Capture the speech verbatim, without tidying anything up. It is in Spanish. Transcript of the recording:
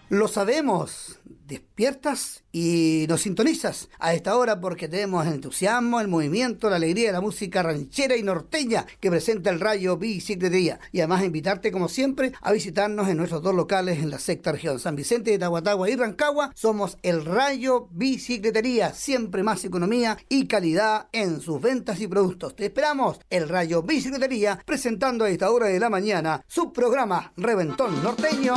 Lo sabemos, despiertas y nos sintonizas a esta hora porque tenemos el entusiasmo, el movimiento, la alegría de la música ranchera y norteña que presenta el Rayo Bicicletería. Y además invitarte, como siempre, a visitarnos en nuestros dos locales en la sexta región, San Vicente de Tahuatahua y Rancagua. Somos el Rayo Bicicletería, siempre más economía y calidad en sus ventas y productos. Te esperamos, el Rayo Bicicletería, presentando a esta hora de la mañana su programa Reventón Norteño